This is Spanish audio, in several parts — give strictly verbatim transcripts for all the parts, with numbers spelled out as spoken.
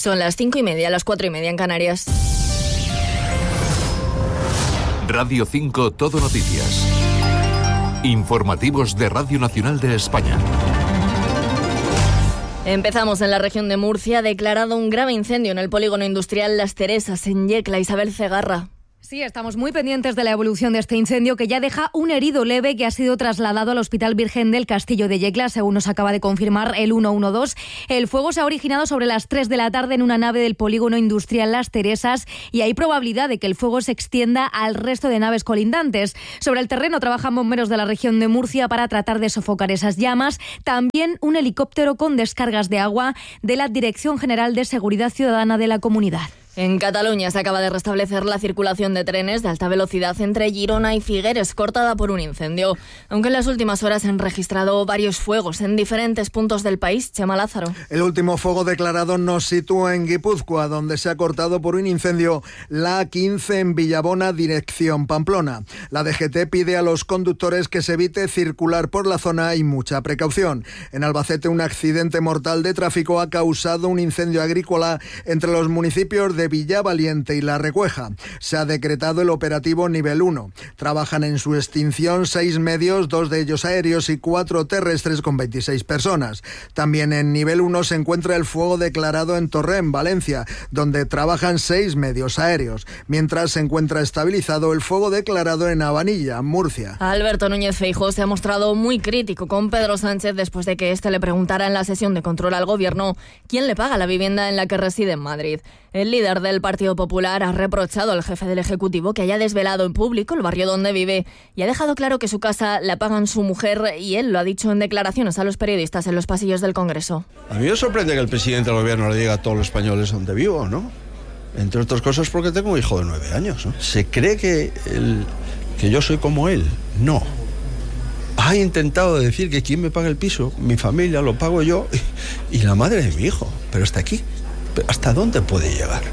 Son las cinco y media, las cuatro y media en Canarias. Radio cinco Todo Noticias. Informativos de Radio Nacional de España. Empezamos en la región de Murcia. Ha declarado un grave incendio en el polígono industrial Las Teresas, en Yecla. Isabel Cegarra. Sí, estamos muy pendientes de la evolución de este incendio, que ya deja un herido leve que ha sido trasladado al Hospital Virgen del Castillo de Yecla, según nos acaba de confirmar el ciento doce. El fuego se ha originado sobre las tres de la tarde en una nave del polígono industrial Las Teresas y hay probabilidad de que el fuego se extienda al resto de naves colindantes. Sobre el terreno trabajan bomberos de la región de Murcia para tratar de sofocar esas llamas. También un helicóptero con descargas de agua de la Dirección General de Seguridad Ciudadana de la comunidad. En Cataluña se acaba de restablecer la circulación de trenes de alta velocidad entre Girona y Figueres, cortada por un incendio. Aunque en las últimas horas se han registrado varios fuegos en diferentes puntos del país. Chema Lázaro. El último fuego declarado nos sitúa en Guipúzcoa, donde se ha cortado por un incendio la A quince en Villabona, dirección Pamplona. La D G T pide a los conductores que se evite circular por la zona y mucha precaución. En Albacete, un accidente mortal de tráfico ha causado un incendio agrícola entre los municipios de de Villavaliente y La Recueja. Se ha decretado el operativo nivel uno. Trabajan en su extinción seis medios, dos de ellos aéreos y cuatro terrestres con veintiséis personas. También en nivel uno se encuentra el fuego declarado en Torrent, Valencia, donde trabajan seis medios aéreos, mientras se encuentra estabilizado el fuego declarado en Habanilla, Murcia. Alberto Núñez Feijóo se ha mostrado muy crítico con Pedro Sánchez después de que éste le preguntara en la sesión de control al gobierno quién le paga la vivienda en la que reside en Madrid. El líder del Partido Popular ha reprochado al jefe del Ejecutivo que haya desvelado en público el barrio donde vive y ha dejado claro que su casa la pagan su mujer y él lo ha dicho en declaraciones a los periodistas en los pasillos del Congreso. A mí me sorprende que el presidente del gobierno le diga a todos los españoles dónde vivo, ¿no? Entre otras cosas porque tengo un hijo de nueve años, ¿no? ¿Se cree que, el, que yo soy como él? No. Ha intentado decir que quien me paga el piso, mi familia, lo pago yo y, y la madre de mi hijo, pero hasta aquí. ¿Hasta dónde puede llegar?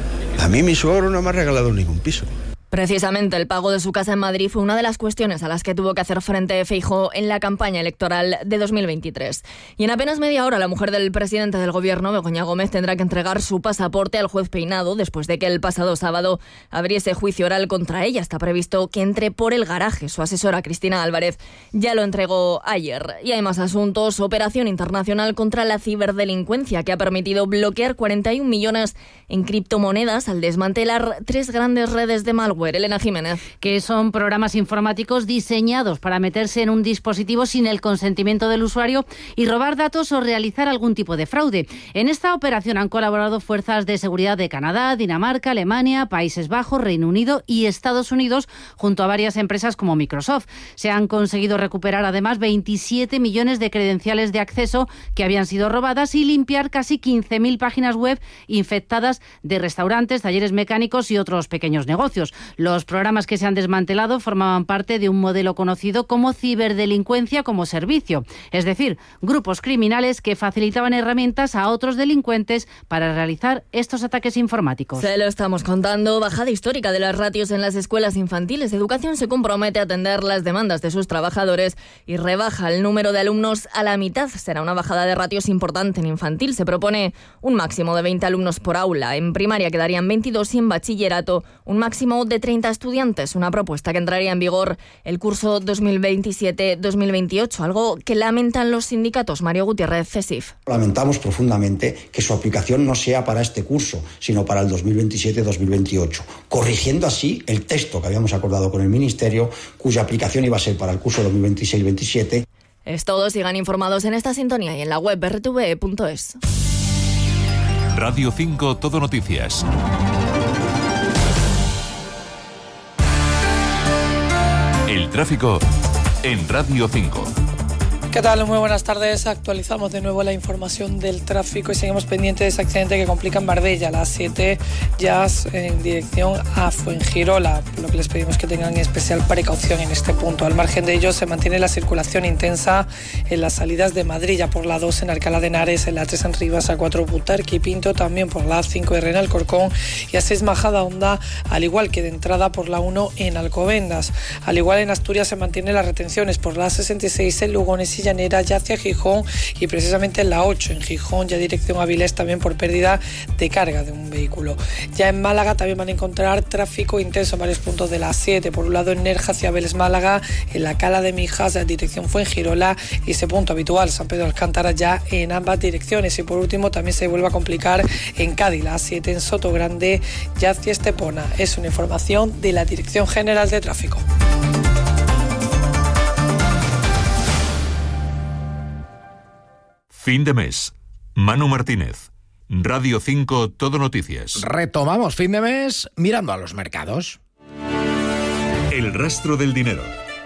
A mí mi suegro no me ha regalado ningún piso. Precisamente el pago de su casa en Madrid fue una de las cuestiones a las que tuvo que hacer frente Feijóo en la campaña electoral de dos mil veintitrés. Y en apenas media hora la mujer del presidente del gobierno, Begoña Gómez, tendrá que entregar su pasaporte al juez Peinado después de que el pasado sábado abriese juicio oral contra ella. Está previsto que entre por el garaje. Su asesora Cristina Álvarez ya lo entregó ayer. Y hay más asuntos. Operación internacional contra la ciberdelincuencia que ha permitido bloquear cuarenta y un millones en criptomonedas al desmantelar tres grandes redes de malware. Elena Jiménez. Que son programas informáticos diseñados para meterse en un dispositivo sin el consentimiento del usuario y robar datos o realizar algún tipo de fraude. En esta operación han colaborado fuerzas de seguridad de Canadá, Dinamarca, Alemania, Países Bajos, Reino Unido y Estados Unidos, junto a varias empresas como Microsoft. Se han conseguido recuperar además veintisiete millones de credenciales de acceso que habían sido robadas y limpiar casi quince mil páginas web infectadas de restaurantes, talleres mecánicos y otros pequeños negocios. Los programas que se han desmantelado formaban parte de un modelo conocido como ciberdelincuencia como servicio, es decir, grupos criminales que facilitaban herramientas a otros delincuentes para realizar estos ataques informáticos. Se lo estamos contando. Bajada histórica de las ratios en las escuelas infantiles. Educación se compromete a atender las demandas de sus trabajadores y rebaja el número de alumnos a la mitad. Será una bajada de ratios importante en infantil. Se propone un máximo de veinte alumnos por aula. En primaria quedarían veintidós y en bachillerato un máximo de treinta estudiantes, una propuesta que entraría en vigor el curso dos mil veintisiete dos mil veintiocho, algo que lamentan los sindicatos. Mario Gutiérrez, CESIF. Lamentamos profundamente que su aplicación no sea para este curso, sino para el dos mil veintisiete dos mil veintiocho, corrigiendo así el texto que habíamos acordado con el Ministerio, cuya aplicación iba a ser para el curso dos mil veintiséis veintisiete. Es todo, sigan informados en esta sintonía y en la web erre te ve punto es. Radio cinco Todo Noticias. El tráfico en Radio cinco. ¿Qué tal? Muy buenas tardes. Actualizamos de nuevo la información del tráfico y seguimos pendientes de ese accidente que complica en Marbella, la A siete, ya en dirección a Fuengirola, por lo que les pedimos que tengan especial precaución en este punto. Al margen de ello, se mantiene la circulación intensa en las salidas de Madrid, ya por la dos en Alcalá de Henares, en la tres en Rivas, A cuatro Butarque y Pinto, también por la A cinco R en Alcorcón y A seis Majada Honda, al igual que de entrada por la uno en Alcobendas. Al igual en Asturias se mantienen las retenciones por la A sesenta y seis en Lugones y Castilla Llanera ya hacia Gijón y precisamente en la ocho en Gijón, ya dirección Avilés, también por pérdida de carga de un vehículo. Ya en Málaga también van a encontrar tráfico intenso en varios puntos de la A siete, por un lado en Nerja hacia Vélez Málaga, en la Cala de Mijas, en dirección Fuengirola, y ese punto habitual San Pedro Alcántara ya en ambas direcciones. Y por último también se vuelve a complicar en Cádiz, la A siete en Sotogrande, ya hacia Estepona. Es una información de la Dirección General de Tráfico. Fin de mes. Manu Martínez. Radio cinco Todo Noticias. Retomamos fin de mes mirando a los mercados. El rastro del dinero.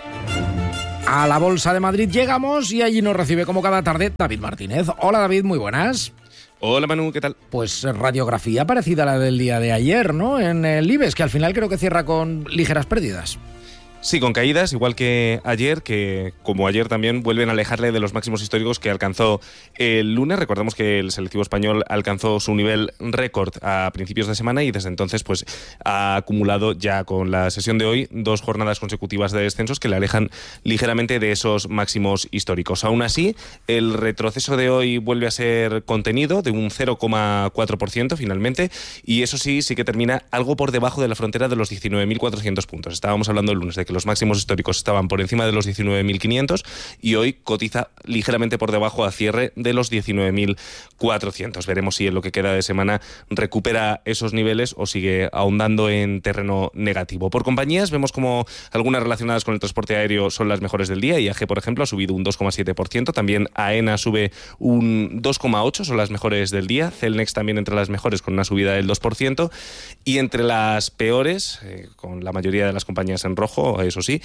A la Bolsa de Madrid llegamos y allí nos recibe como cada tarde David Martínez. Hola David, muy buenas. Hola Manu, ¿qué tal? Pues radiografía parecida a la del día de ayer, ¿no? En el IBEX, que al final creo que cierra con ligeras pérdidas. Sí, con caídas, igual que ayer, que como ayer también vuelven a alejarle de los máximos históricos que alcanzó el lunes. Recordemos que el selectivo español alcanzó su nivel récord a principios de semana y desde entonces pues ha acumulado ya con la sesión de hoy dos jornadas consecutivas de descensos que le alejan ligeramente de esos máximos históricos. Aún así, el retroceso de hoy vuelve a ser contenido de un cero coma cuatro por ciento finalmente, y eso sí, sí que termina algo por debajo de la frontera de los diecinueve mil cuatrocientos puntos. Estábamos hablando el lunes de que los máximos históricos estaban por encima de los diecinueve mil quinientos y hoy cotiza ligeramente por debajo a cierre de los diecinueve mil cuatrocientos. Veremos si en lo que queda de semana recupera esos niveles o sigue ahondando en terreno negativo. Por compañías vemos como algunas relacionadas con el transporte aéreo son las mejores del día. I A G, por ejemplo, ha subido un dos coma siete por ciento, también AENA sube un dos coma ocho por ciento, son las mejores del día. Celnex también entre las mejores con una subida del dos por ciento, y entre las peores, eh, con la mayoría de las compañías en rojo, eso sí,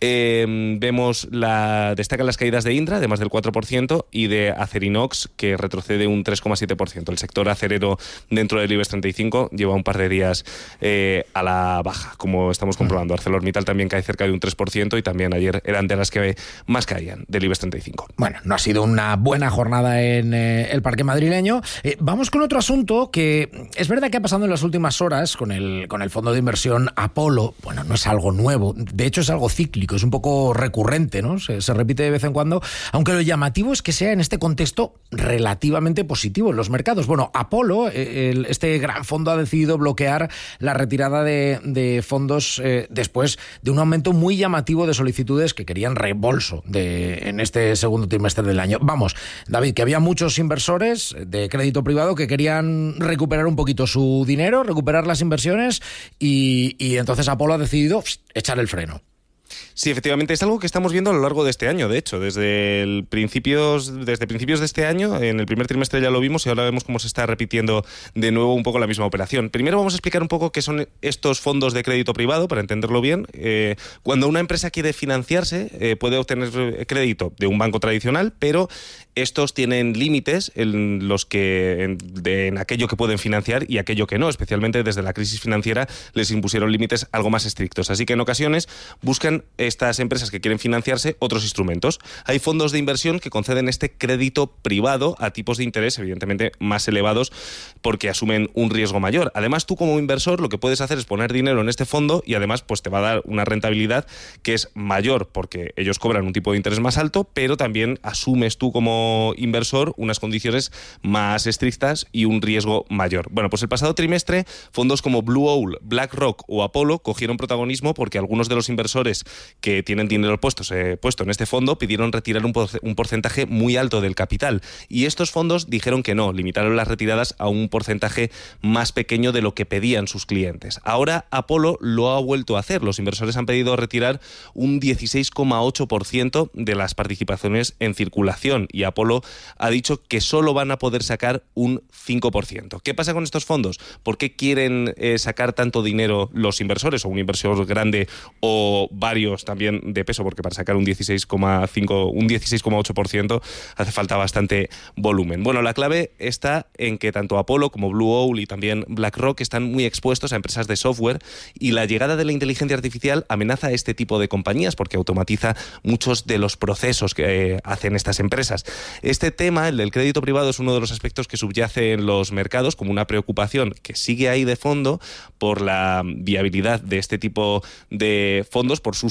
eh, vemos la destacan las caídas de Indra de más del cuatro por ciento y de Acerinox, que retrocede un tres coma siete por ciento. El sector acerero dentro del IBEX treinta y cinco lleva un par de días eh, a la baja, como estamos comprobando. ArcelorMittal también cae cerca de un tres por ciento y también ayer eran de las que más caían del IBEX treinta y cinco. Bueno, no ha sido una buena jornada en eh, el parque madrileño. Eh, vamos con otro asunto que es verdad que ha pasado en las últimas horas con el, con el fondo de inversión Apolo. Bueno, no es algo nuevo, de hecho es algo cíclico, es un poco recurrente, ¿no? Se, se repite de vez en cuando, aunque lo llamativo es que sea en este contexto relativamente positivo en los mercados. Bueno, Apolo, eh, el, este gran fondo, ha decidido bloquear la retirada de, de fondos eh, después de un aumento muy llamativo de solicitudes que querían reembolso de, en este segundo trimestre del año. Vamos, David, que había muchos inversores de crédito privado que querían recuperar un poquito su dinero, recuperar las inversiones, y, y entonces Apolo ha decidido pss, echar el freno. Sí, efectivamente, es algo que estamos viendo a lo largo de este año, de hecho, desde el principios, desde principios de este año, en el primer trimestre ya lo vimos y ahora vemos cómo se está repitiendo de nuevo un poco la misma operación. Primero vamos a explicar un poco qué son estos fondos de crédito privado, para entenderlo bien. Eh, cuando una empresa quiere financiarse, eh, puede obtener crédito de un banco tradicional, pero estos tienen límites en los que en, de, en aquello que pueden financiar y aquello que no, especialmente desde la crisis financiera les impusieron límites algo más estrictos, así que en ocasiones buscan estas empresas que quieren financiarse otros instrumentos. Hay fondos de inversión que conceden este crédito privado a tipos de interés evidentemente más elevados porque asumen un riesgo mayor. Además, tú como inversor lo que puedes hacer es poner dinero en este fondo y además pues te va a dar una rentabilidad que es mayor porque ellos cobran un tipo de interés más alto, pero también asumes tú como inversor unas condiciones más estrictas y un riesgo mayor. Bueno, pues el pasado trimestre fondos como Blue Owl, BlackRock o Apollo cogieron protagonismo porque algunos de los inversores que tienen dinero puestos, eh, puesto en este fondo pidieron retirar un, por, un porcentaje muy alto del capital y estos fondos dijeron que no, limitaron las retiradas a un porcentaje más pequeño de lo que pedían sus clientes. Ahora Apollo lo ha vuelto a hacer, los inversores han pedido retirar un dieciséis coma ocho por ciento de las participaciones en circulación y Apollo ha dicho que solo van a poder sacar un cinco por ciento. ¿Qué pasa con estos fondos? ¿Por qué quieren eh, sacar tanto dinero los inversores o un inversor grande o varios también de peso? Porque para sacar un dieciséis coma cinco, un dieciséis coma ocho por ciento hace falta bastante volumen. Bueno, la clave está en que tanto Apollo como Blue Owl y también BlackRock están muy expuestos a empresas de software y la llegada de la inteligencia artificial amenaza a este tipo de compañías porque automatiza muchos de los procesos que eh, hacen estas empresas. Este tema, el del crédito privado, es uno de los aspectos que subyace en los mercados como una preocupación que sigue ahí de fondo por la viabilidad de este tipo de fondos, por su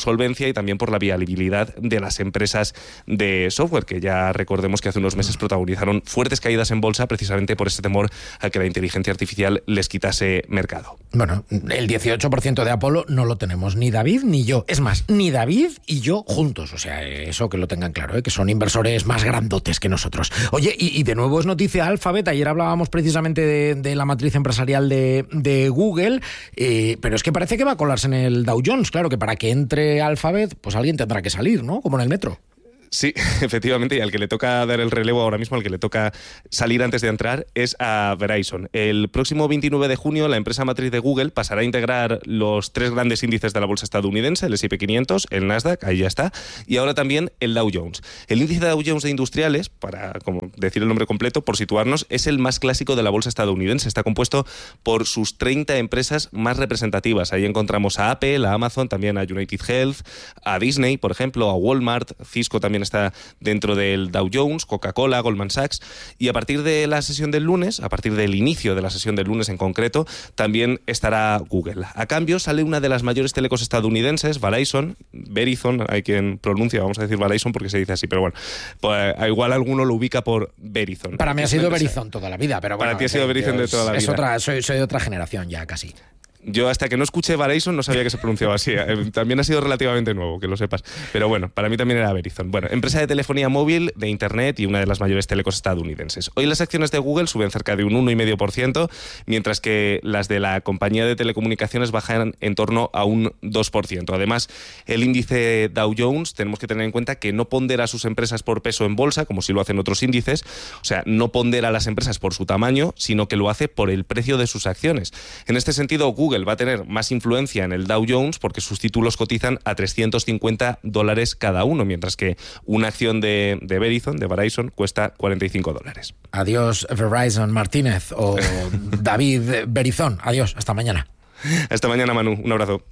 solvencia y también por la viabilidad de las empresas de software, que ya recordemos que hace unos meses protagonizaron fuertes caídas en bolsa precisamente por ese temor a que la inteligencia artificial les quitase mercado. Bueno, el dieciocho por ciento de Apolo no lo tenemos ni David ni yo. Es más, ni David y yo juntos. O sea, eso que lo tengan claro, ¿eh? Que son inversores más grandotes que nosotros. Oye, y, y de nuevo es noticia Alphabet. Ayer hablábamos precisamente de, de la matriz empresarial de, de Google, eh, pero es que parece que va a colarse en el Dow Jones. Claro que para que entre Alphabet, pues alguien tendrá que salir, ¿no? Como en el metro. Sí, efectivamente, y al que le toca dar el relevo ahora mismo, al que le toca salir antes de entrar, es a Verizon. El próximo veintinueve de junio, la empresa matriz de Google pasará a integrar los tres grandes índices de la bolsa estadounidense, el ese y pe quinientos, el Nasdaq, ahí ya está, y ahora también el Dow Jones. El índice de Dow Jones de industriales, para como decir el nombre completo, por situarnos, es el más clásico de la bolsa estadounidense. Está compuesto por sus treinta empresas más representativas. Ahí encontramos a Apple, a Amazon, también a United Health, a Disney, por ejemplo, a Walmart, Cisco también está dentro del Dow Jones, Coca-Cola, Goldman Sachs, y a partir de la sesión del lunes, a partir del inicio de la sesión del lunes en concreto, también estará Google. A cambio sale una de las mayores telecos estadounidenses, Verizon, Verizon, hay quien pronuncia, vamos a decir Verizon porque se dice así, pero bueno, pues igual alguno lo ubica por Verizon. Para mí ha sido Verizon toda la vida, pero bueno. Para ti ha sido Verizon de toda la vida. Es otra, soy, soy de otra generación ya casi. Yo hasta que no escuché Verizon no sabía que se pronunciaba así. También ha sido relativamente nuevo, que lo sepas. Pero bueno, para mí también era Verizon. Bueno, empresa de telefonía móvil, de internet y una de las mayores telecos estadounidenses. Hoy las acciones de Google suben cerca de un uno coma cinco por ciento, mientras que las de la compañía de telecomunicaciones bajan en torno a un dos por ciento. Además, el índice Dow Jones, tenemos que tener en cuenta que no pondera a sus empresas por peso en bolsa, como si lo hacen otros índices. O sea, no pondera a las empresas por su tamaño, sino que lo hace por el precio de sus acciones. En este sentido, Google Google va a tener más influencia en el Dow Jones porque sus títulos cotizan a trescientos cincuenta dólares cada uno, mientras que una acción de, de Verizon, de Verizon, cuesta cuarenta y cinco dólares. Adiós Verizon Martínez o David Verizon. Adiós, hasta mañana. Hasta mañana, Manu. Un abrazo.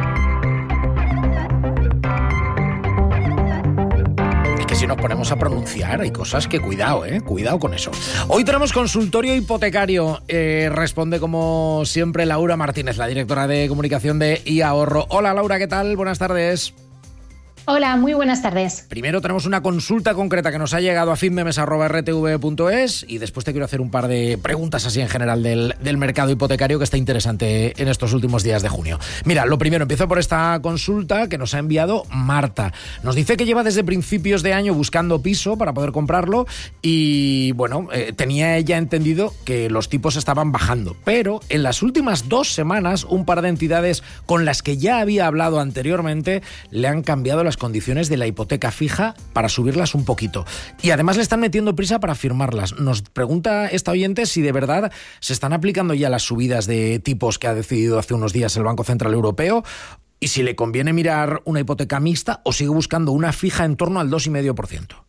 Si nos ponemos a pronunciar, hay cosas que cuidado, ¿eh? Cuidado con eso. Hoy tenemos consultorio hipotecario. Eh, responde como siempre Laura Martínez, la directora de comunicación de iAhorro. Hola Laura, ¿qué tal? Buenas tardes. Hola, muy buenas tardes. Primero tenemos una consulta concreta que nos ha llegado a finmemes arroba r t v punto es y después te quiero hacer un par de preguntas así en general del, del mercado hipotecario que está interesante en estos últimos días de junio. Mira, lo primero, empiezo por esta consulta que nos ha enviado Marta. Nos dice que lleva desde principios de año buscando piso para poder comprarlo y, bueno, eh, tenía ella entendido que los tipos estaban bajando, pero en las últimas dos semanas un par de entidades con las que ya había hablado anteriormente le han cambiado las condiciones de la hipoteca fija para subirlas un poquito. Y además le están metiendo prisa para firmarlas. Nos pregunta esta oyente si de verdad se están aplicando ya las subidas de tipos que ha decidido hace unos días el Banco Central Europeo y si le conviene mirar una hipoteca mixta o sigue buscando una fija en torno al dos coma cinco por ciento.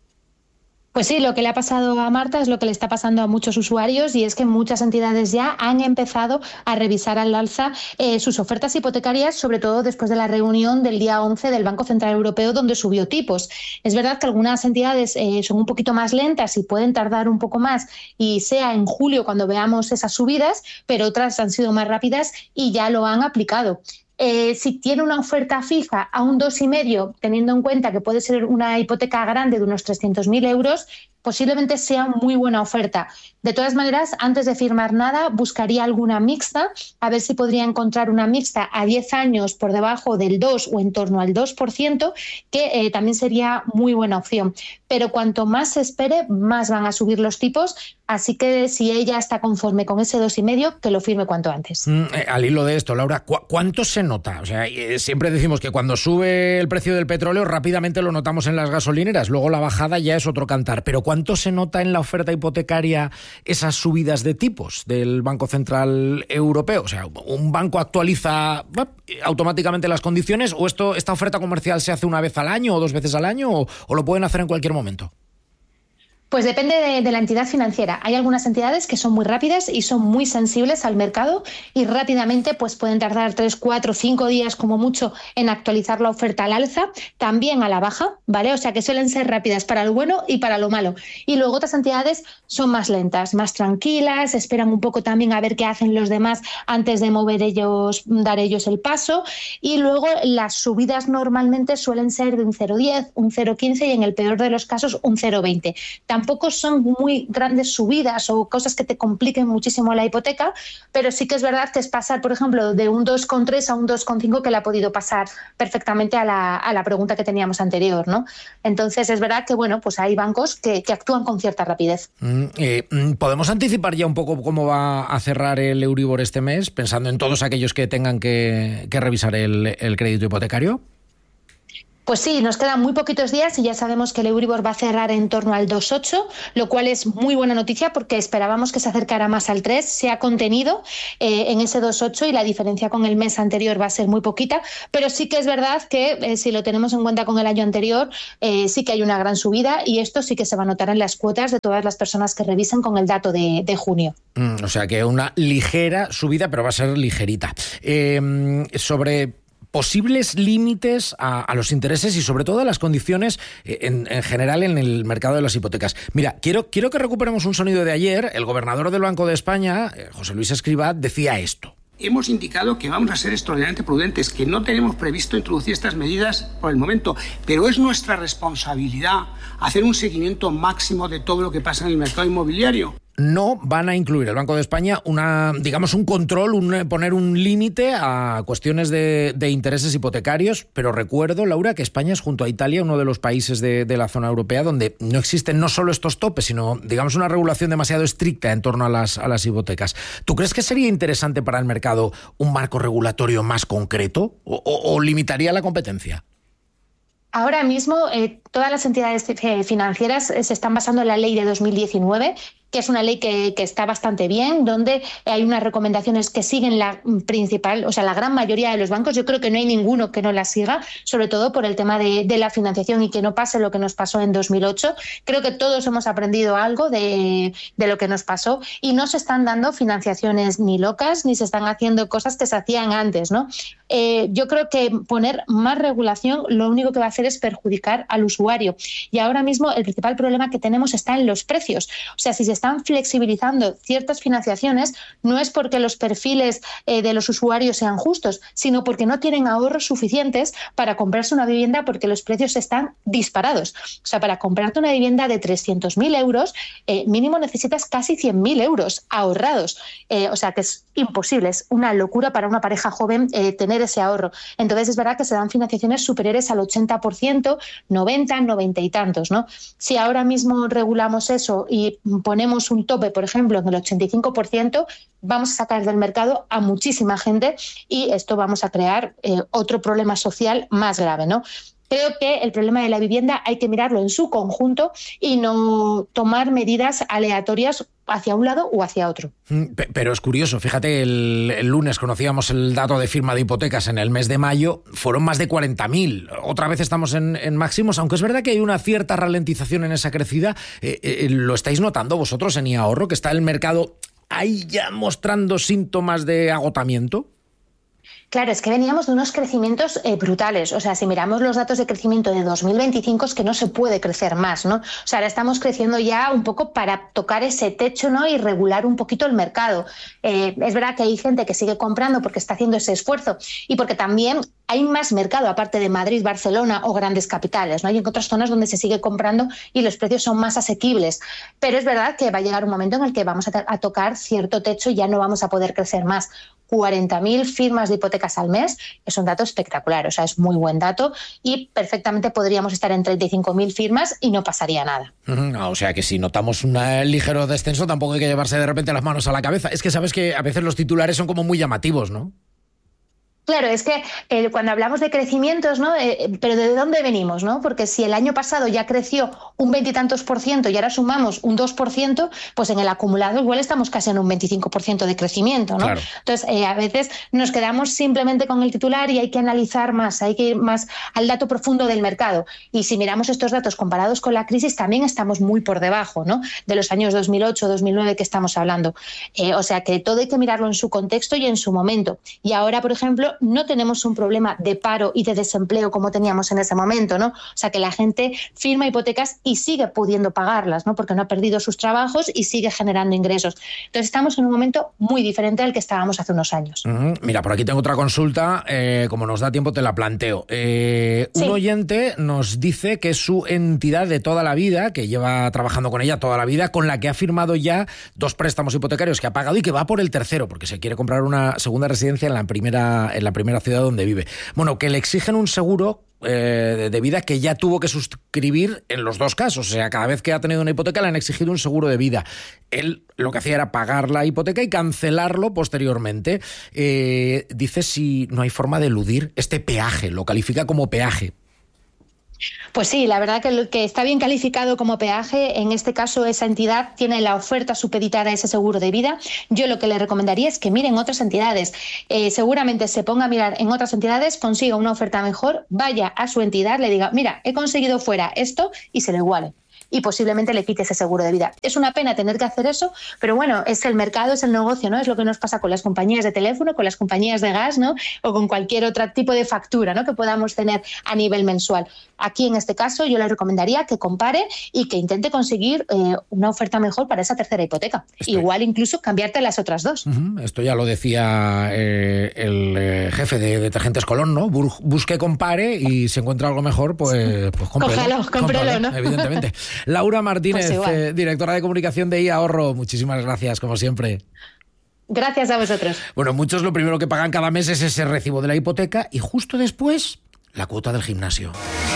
Pues sí, lo que le ha pasado a Marta es lo que le está pasando a muchos usuarios y es que muchas entidades ya han empezado a revisar al alza eh, sus ofertas hipotecarias, sobre todo después de la reunión del día once del Banco Central Europeo donde subió tipos. Es verdad que algunas entidades eh, son un poquito más lentas y pueden tardar un poco más y sea en julio cuando veamos esas subidas, pero otras han sido más rápidas y ya lo han aplicado. Eh, si tiene una oferta fija a un dos coma cinco, teniendo en cuenta que puede ser una hipoteca grande de unos trescientos mil euros, posiblemente sea muy buena oferta. De todas maneras, antes de firmar nada, buscaría alguna mixta, a ver si podría encontrar una mixta a diez años por debajo del dos o en torno al dos por ciento, que eh, también sería muy buena opción. Pero cuanto más se espere, más van a subir los tipos, así que si ella está conforme con ese dos coma cinco, que lo firme cuanto antes. Mm, eh, al hilo de esto, Laura, ¿cu- ¿cuánto se nota? O sea, eh, siempre decimos que cuando sube el precio del petróleo rápidamente lo notamos en las gasolineras, luego la bajada ya es otro cantar, pero ¿cuánto se nota en la oferta hipotecaria esas subidas de tipos del Banco Central Europeo? O sea, ¿un banco actualiza automáticamente las condiciones o esto, esta oferta comercial se hace una vez al año o dos veces al año o, o lo pueden hacer en cualquier momento? Pues depende de, de la entidad financiera. Hay algunas entidades que son muy rápidas y son muy sensibles al mercado y rápidamente pues pueden tardar tres, cuatro, cinco días como mucho en actualizar la oferta al alza, también a la baja, ¿vale? O sea que suelen ser rápidas para lo bueno y para lo malo. Y luego otras entidades son más lentas, más tranquilas, esperan un poco también a ver qué hacen los demás antes de mover ellos, dar ellos el paso. Y luego las subidas normalmente suelen ser de un cero coma diez, un cero coma quince y en el peor de los casos un cero coma veinte. Tampoco son muy grandes subidas o cosas que te compliquen muchísimo la hipoteca, pero sí que es verdad que es pasar, por ejemplo, de un dos coma tres a un dos coma cinco, que le ha podido pasar perfectamente a la, a la pregunta que teníamos anterior, ¿no? Entonces es verdad que, bueno, pues hay bancos que, que actúan con cierta rapidez. Mm, eh, ¿Podemos anticipar ya un poco cómo va a cerrar el Euribor este mes, pensando en todos aquellos que tengan que, que revisar el, el crédito hipotecario? Pues sí, nos quedan muy poquitos días y ya sabemos que el Euribor va a cerrar en torno al dos coma ocho, lo cual es muy buena noticia porque esperábamos que se acercara más al tres. Se ha contenido eh, en ese dos coma ocho y la diferencia con el mes anterior va a ser muy poquita, pero sí que es verdad que eh, si lo tenemos en cuenta con el año anterior, eh, sí que hay una gran subida y esto sí que se va a notar en las cuotas de todas las personas que revisen con el dato de, de junio. Mm, o sea que una ligera subida, pero va a ser ligerita. Eh, sobre posibles límites a, a los intereses y sobre todo a las condiciones en, en general en el mercado de las hipotecas. Mira, quiero, quiero que recuperemos un sonido de ayer. El gobernador del Banco de España, José Luis Escrivá, decía esto. Hemos indicado que vamos a ser extraordinariamente prudentes, que no tenemos previsto introducir estas medidas por el momento, pero es nuestra responsabilidad hacer un seguimiento máximo de todo lo que pasa en el mercado inmobiliario. No van a incluir el Banco de España una, digamos, un control, un, poner un límite a cuestiones de, de intereses hipotecarios, pero recuerdo, Laura, que España es junto a Italia uno de los países de, de la zona europea donde no existen no solo estos topes, sino, digamos, una regulación demasiado estricta en torno a las, a las hipotecas. ¿Tú crees que sería interesante para el mercado un marco regulatorio más concreto o, o, o limitaría la competencia? Ahora mismo eh, todas las entidades financieras se están basando en la ley de dos mil diecinueve, que es una ley que, que está bastante bien, donde hay unas recomendaciones que siguen la principal, o sea, la gran mayoría de los bancos. Yo creo que no hay ninguno que no la siga, sobre todo por el tema de, de la financiación y que no pase lo que nos pasó en dos mil ocho. Creo que todos hemos aprendido algo de, de lo que nos pasó y no se están dando financiaciones ni locas, ni se están haciendo cosas que se hacían antes, ¿no? Eh, yo creo que poner más regulación lo único que va a hacer es perjudicar al usuario. Y ahora mismo el principal problema que tenemos está en los precios. O sea, si se están flexibilizando ciertas financiaciones, no es porque los perfiles eh, de los usuarios sean justos, sino porque no tienen ahorros suficientes para comprarse una vivienda porque los precios están disparados. O sea, para comprarte una vivienda de trescientos mil euros, eh, mínimo necesitas casi cien mil euros ahorrados. Eh, o sea, que es imposible, es una locura para una pareja joven eh, tener ese ahorro. Entonces es verdad que se dan financiaciones superiores al ochenta por ciento, noventa, noventa y tantos, ¿no? Si ahora mismo regulamos eso y ponemos un tope, por ejemplo, en el ochenta y cinco por ciento, vamos a sacar del mercado a muchísima gente y esto vamos a crear eh, otro problema social más grave, ¿no? Creo que el problema de la vivienda hay que mirarlo en su conjunto y no tomar medidas aleatorias hacia un lado o hacia otro. Pero es curioso, fíjate, el, el lunes conocíamos el dato de firma de hipotecas en el mes de mayo, fueron más de cuarenta mil. Otra vez estamos en, en máximos, aunque es verdad que hay una cierta ralentización en esa crecida. Eh, eh, ¿Lo estáis notando vosotros en iAhorro, que está el mercado ahí ya mostrando síntomas de agotamiento? Claro, es que veníamos de unos crecimientos eh, brutales. O sea, si miramos los datos de crecimiento de dos mil veinticinco es que no se puede crecer más, ¿no? O sea, ahora estamos creciendo ya un poco para tocar ese techo, ¿no? Y regular un poquito el mercado. Eh, es verdad que hay gente que sigue comprando porque está haciendo ese esfuerzo y porque también hay más mercado, aparte de Madrid, Barcelona o grandes capitales, ¿no? Hay en otras zonas donde se sigue comprando y los precios son más asequibles. Pero es verdad que va a llegar un momento en el que vamos a, a tocar cierto techo y ya no vamos a poder crecer más. cuarenta mil firmas de hipotecas al mes es un dato espectacular, o sea, es muy buen dato y perfectamente podríamos estar en treinta y cinco mil firmas y no pasaría nada. Uh-huh. O sea que si notamos un ligero descenso tampoco hay que llevarse de repente las manos a la cabeza. Es que sabes que a veces los titulares son como muy llamativos, ¿no? Claro, es que eh, cuando hablamos de crecimientos, ¿no? Eh, pero ¿de dónde venimos, no? Porque si el año pasado ya creció un veintitantos por ciento y ahora sumamos un dos por ciento, pues en el acumulado igual estamos casi en un veinticinco por ciento de crecimiento, ¿no? Claro. Entonces, eh, a veces nos quedamos simplemente con el titular y hay que analizar más, hay que ir más al dato profundo del mercado. Y si miramos estos datos comparados con la crisis, también estamos muy por debajo, ¿no? De los años dos mil ocho, dos mil nueve que estamos hablando. Eh, o sea que todo hay que mirarlo en su contexto y en su momento. Y ahora, por ejemplo, no tenemos un problema de paro y de desempleo como teníamos en ese momento, ¿no? O sea, que la gente firma hipotecas y sigue pudiendo pagarlas, ¿no? Porque no ha perdido sus trabajos y sigue generando ingresos. Entonces estamos en un momento muy diferente al que estábamos hace unos años. Uh-huh. Mira, por aquí tengo otra consulta, eh, como nos da tiempo te la planteo. Eh, sí. Un oyente nos dice que es su entidad de toda la vida, que lleva trabajando con ella toda la vida, con la que ha firmado ya dos préstamos hipotecarios que ha pagado y que va por el tercero, porque se quiere comprar una segunda residencia en la primera, en la primera ciudad donde vive. Bueno, que le exigen un seguro eh, de vida que ya tuvo que suscribir en los dos casos. O sea, cada vez que ha tenido una hipoteca le han exigido un seguro de vida. Él lo que hacía era pagar la hipoteca y cancelarlo posteriormente. Eh, dice si no hay forma de eludir este peaje, lo califica como peaje. Pues sí, la verdad que, que está bien calificado como peaje. En este caso, esa entidad tiene la oferta supeditada a ese seguro de vida. Yo lo que le recomendaría es que miren otras entidades. Eh, seguramente se ponga a mirar en otras entidades, consiga una oferta mejor, vaya a su entidad, le diga, mira, he conseguido fuera esto y se le iguale. Y posiblemente le quite ese seguro de vida. Es una pena tener que hacer eso, pero bueno, es el mercado, es el negocio, ¿no? Es lo que nos pasa con las compañías de teléfono, con las compañías de gas, ¿no? O con cualquier otro tipo de factura, ¿no? Que podamos tener a nivel mensual. Aquí, en este caso, yo le recomendaría que compare y que intente conseguir eh, una oferta mejor para esa tercera hipoteca. Estoy... Igual incluso cambiarte las otras dos. Uh-huh. Esto ya lo decía eh, el eh, jefe de Detergentes Colón, ¿no? Busque, compare y si encuentra algo mejor, pues, pues cómprelo. Cójalo, cómprelo, ¿no? Evidentemente. Laura Martínez, pues eh, directora de comunicación de iAhorro, muchísimas gracias, como siempre. Gracias a vosotros. Bueno, muchos lo primero que pagan cada mes es ese recibo de la hipoteca y justo después la cuota del gimnasio.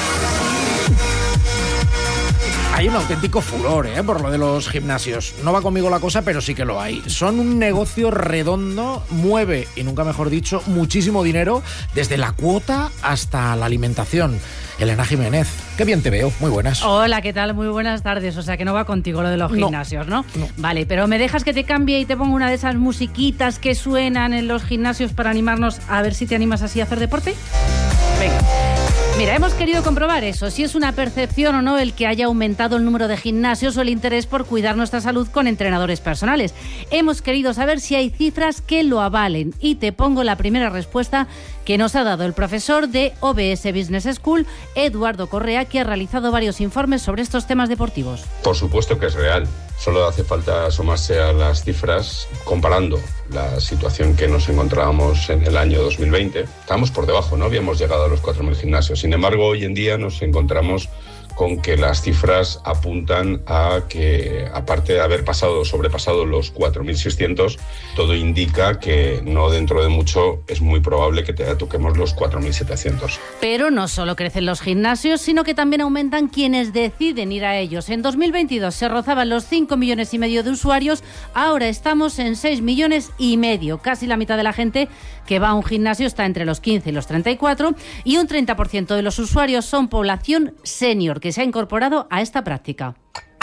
Hay un auténtico furor ¿eh? por lo de los gimnasios. No va conmigo la cosa, pero sí que lo hay. Son un negocio redondo, mueve, y nunca mejor dicho, muchísimo dinero, desde la cuota hasta la alimentación. Elena Jiménez, qué bien te veo, muy buenas. Hola, ¿qué tal? Muy buenas tardes. O sea, que no va contigo lo de los gimnasios, ¿no? ¿no? Vale, pero ¿me dejas que te cambie y te ponga una de esas musiquitas que suenan en los gimnasios para animarnos a ver si te animas así a hacer deporte? Venga. Mira, hemos querido comprobar eso, si es una percepción o no el que haya aumentado el número de gimnasios o el interés por cuidar nuestra salud con entrenadores personales. Hemos querido saber si hay cifras que lo avalen y te pongo la primera respuesta que nos ha dado el profesor de O B S Business School, Eduardo Correa, que ha realizado varios informes sobre estos temas deportivos. Por supuesto que es real. Solo hace falta asomarse a las cifras comparando la situación que nos encontrábamos en el año dos mil veinte. Estábamos por debajo, no habíamos llegado a los cuatro mil gimnasios. Sin embargo, hoy en día nos encontramos con que las cifras apuntan a que, aparte de haber pasado, sobrepasado los cuatro mil seiscientos, todo indica que no dentro de mucho es muy probable que te toquemos los cuatro mil setecientos. Pero no solo crecen los gimnasios, sino que también aumentan quienes deciden ir a ellos. En dos mil veintidós se rozaban los cinco millones y medio de usuarios, ahora estamos en seis millones y medio. Casi la mitad de la gente que va a un gimnasio está entre los quince y los treinta y cuatro, y un treinta por ciento de los usuarios son población senior, que se ha incorporado a esta práctica.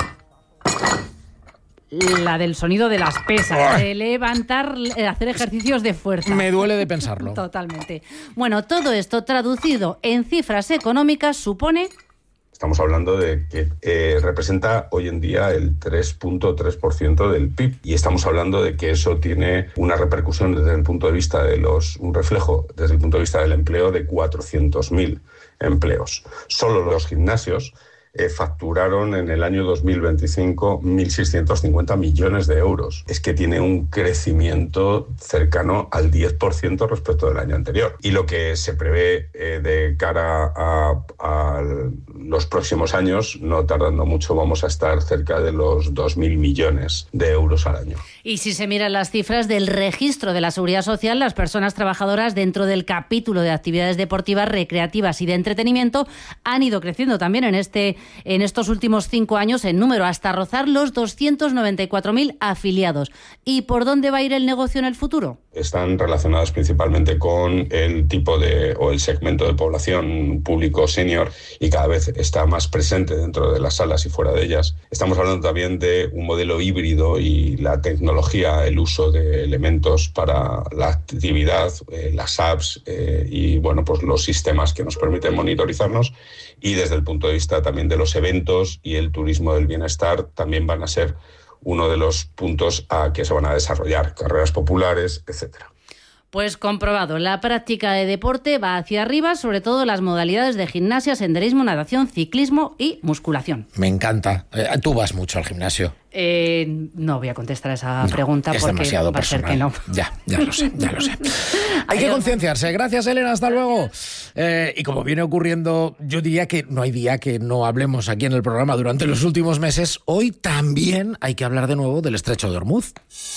La del sonido de las pesas, de levantar, hacer ejercicios de fuerza. Me duele de pensarlo. Totalmente. Bueno, todo esto traducido en cifras económicas supone... Estamos hablando de que eh, representa hoy en día el tres punto tres por ciento del P I B y estamos hablando de que eso tiene una repercusión desde el punto de vista de los, un reflejo desde el punto de vista del empleo de cuatrocientos mil empleos. Solo los gimnasios eh, facturaron en el año dos mil veinticinco mil seiscientos cincuenta millones de euros. Es que tiene un crecimiento cercano al diez por ciento respecto del año anterior. Y lo que se prevé eh, de cara a, a los próximos años, no tardando mucho, vamos a estar cerca de los dos mil millones de euros al año. Y si se miran las cifras del registro de la Seguridad Social, las personas trabajadoras dentro del capítulo de actividades deportivas, recreativas y de entretenimiento han ido creciendo también en este en estos últimos cinco años en número, hasta rozar los doscientos noventa y cuatro mil afiliados. ¿Y por dónde va a ir el negocio en el futuro? Están relacionadas principalmente con el tipo de o el segmento de población público senior y cada vez está más presente dentro de las salas y fuera de ellas. Estamos hablando también de un modelo híbrido y la tecnología, el uso de elementos para la actividad, eh, las apps eh, y bueno, pues los sistemas que nos permiten monitorizarnos, y desde el punto de vista también de los eventos y el turismo del bienestar también van a ser uno de los puntos a que se van a desarrollar, carreras populares, etcétera. Pues comprobado, la práctica de deporte va hacia arriba, sobre todo las modalidades de gimnasia, senderismo, natación, ciclismo y musculación. Me encanta. Eh, tú vas mucho al gimnasio. Eh, no voy a contestar esa no, pregunta es porque demasiado va a ser personal. que no. Ya, ya lo sé, ya lo sé. Hay que concienciarse. Gracias, Elena, hasta luego. Eh, y como viene ocurriendo, yo diría que no hay día que no hablemos aquí en el programa durante los últimos meses. Hoy también hay que hablar de nuevo del Estrecho de Ormuz.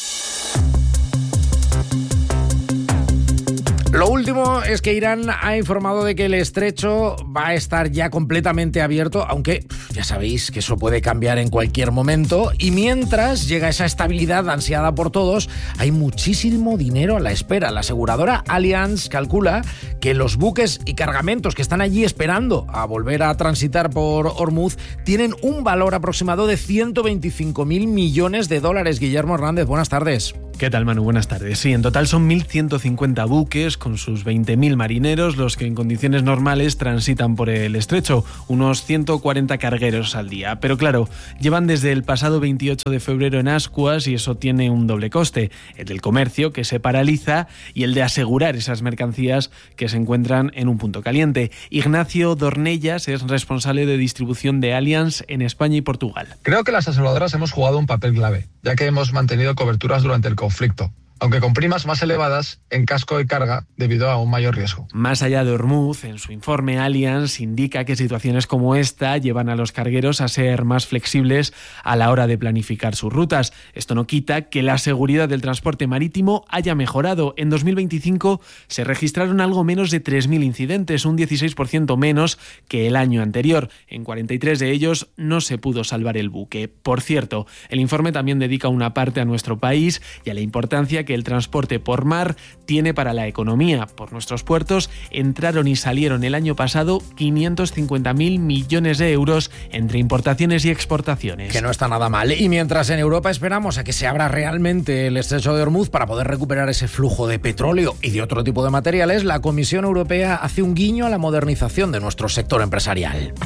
Lo último es que Irán ha informado de que el estrecho va a estar ya completamente abierto, aunque ya sabéis que eso puede cambiar en cualquier momento. Y mientras llega esa estabilidad ansiada por todos, hay muchísimo dinero a la espera. La aseguradora Allianz calcula que los buques y cargamentos que están allí esperando a volver a transitar por Ormuz tienen un valor aproximado de ciento veinticinco mil millones de dólares. Guillermo Hernández, buenas tardes. ¿Qué tal, Manu? Buenas tardes. Sí, en total son mil ciento cincuenta buques con sus veinte mil marineros los que en condiciones normales transitan por el estrecho, unos ciento cuarenta cargueros al día. Pero claro, llevan desde el pasado veintiocho de febrero en ascuas y eso tiene un doble coste, el del comercio, que se paraliza, y el de asegurar esas mercancías que se encuentran en un punto caliente. Ignacio Dornellas es responsable de distribución de Allianz en España y Portugal. Creo que las aseguradoras hemos jugado un papel clave, ya que hemos mantenido coberturas durante el conflicto, aunque con primas más elevadas en casco y carga debido a un mayor riesgo. Más allá de Ormuz, en su informe Allianz indica que situaciones como esta llevan a los cargueros a ser más flexibles a la hora de planificar sus rutas. Esto no quita que la seguridad del transporte marítimo haya mejorado. En dos mil veinticinco se registraron algo menos de tres mil incidentes, un dieciséis por ciento menos que el año anterior. En cuarenta y tres de ellos no se pudo salvar el buque. Por cierto, el informe también dedica una parte a nuestro país y a la importancia que el transporte por mar tiene para la economía. Por nuestros puertos entraron y salieron el año pasado quinientos cincuenta mil millones de euros entre importaciones y exportaciones. Que no está nada mal. Y mientras en Europa esperamos a que se abra realmente el estrecho de Ormuz para poder recuperar ese flujo de petróleo y de otro tipo de materiales, la Comisión Europea hace un guiño a la modernización de nuestro sector empresarial.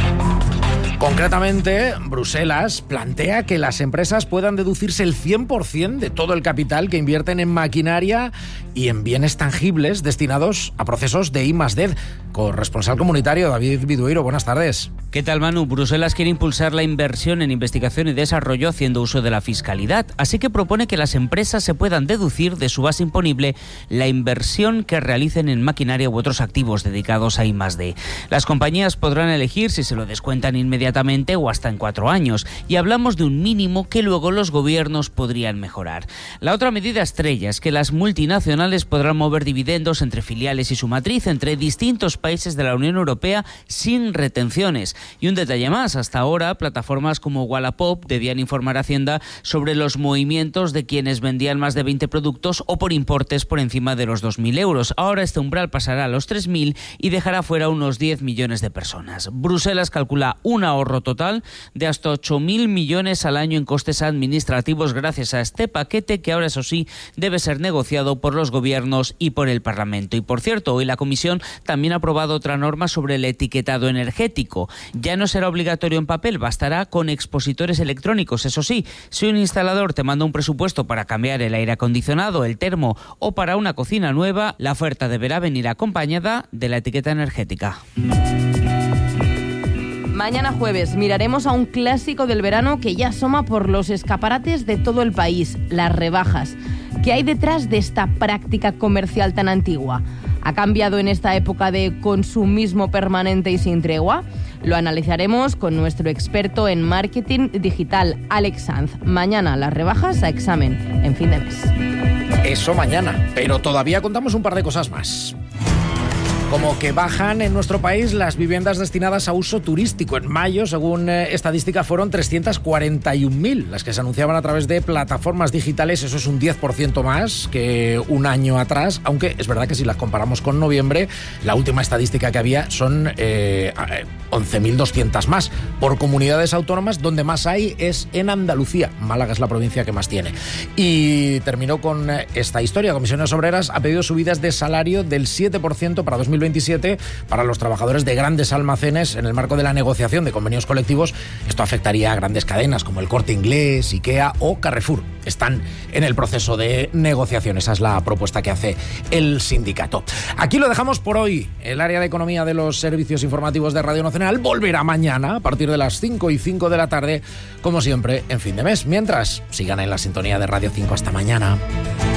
Concretamente, Bruselas plantea que las empresas puedan deducirse el cien por ciento de todo el capital que invierten en maquinaria y en bienes tangibles destinados a procesos de I más D. Corresponsal comunitario David Vidueiro, buenas tardes. ¿Qué tal, Manu? Bruselas quiere impulsar la inversión en investigación y desarrollo haciendo uso de la fiscalidad, así que propone que las empresas se puedan deducir de su base imponible la inversión que realicen en maquinaria u otros activos dedicados a I más D. Las compañías podrán elegir si se lo descuentan inmediatamente o hasta en cuatro años, y hablamos de un mínimo que luego los gobiernos podrían mejorar. La otra medida estrella es que las multinacionales podrán mover dividendos entre filiales y su matriz entre distintos países de la Unión Europea sin retenciones. Y un detalle más, hasta ahora plataformas como Wallapop debían informar a Hacienda sobre los movimientos de quienes vendían más de veinte productos o por importes por encima de los dos mil euros. Ahora este umbral pasará a los tres mil y dejará fuera unos diez millones de personas. Bruselas calcula un ahorro total de hasta ocho mil millones al año en costes administrativos gracias a este paquete, que ahora, eso sí, debe ser negociado por los gobiernos y por el Parlamento. Y por cierto, hoy la Comisión también ha aprobado otra norma sobre el etiquetado energético. Ya no será obligatorio en papel, bastará con expositores electrónicos. Eso sí, si un instalador te manda un presupuesto para cambiar el aire acondicionado, el termo o para una cocina nueva, la oferta deberá venir acompañada de la etiqueta energética. Mañana jueves miraremos a un clásico del verano que ya asoma por los escaparates de todo el país, las rebajas. ¿Qué hay detrás de esta práctica comercial tan antigua? ¿Ha cambiado en esta época de consumismo permanente y sin tregua? Lo analizaremos con nuestro experto en marketing digital, Alex Sanz. Mañana las rebajas a examen, en fin de mes. Eso mañana, pero todavía contamos un par de cosas más. Como que bajan en nuestro país las viviendas destinadas a uso turístico. En mayo, según eh, estadística, fueron trescientas cuarenta y un mil las que se anunciaban a través de plataformas digitales. Eso es un diez por ciento más que un año atrás, aunque es verdad que si las comparamos con noviembre, la última estadística que había son eh, once mil doscientas más. Por comunidades autónomas, donde más hay es en Andalucía. Málaga es la provincia que más tiene. Y terminó con esta historia. Comisiones Obreras ha pedido subidas de salario del siete por ciento para dos mil veintisiete para los trabajadores de grandes almacenes en el marco de la negociación de convenios colectivos. Esto afectaría a grandes cadenas como el Corte Inglés, IKEA o Carrefour. Están en el proceso de negociación. Esa es la propuesta que hace el sindicato. Aquí lo dejamos por hoy. El área de economía de los servicios informativos de Radio Nacional volverá mañana a partir de las cinco y cinco de la tarde, como siempre, en fin de mes. Mientras, sigan en la sintonía de Radio cinco. Hasta mañana.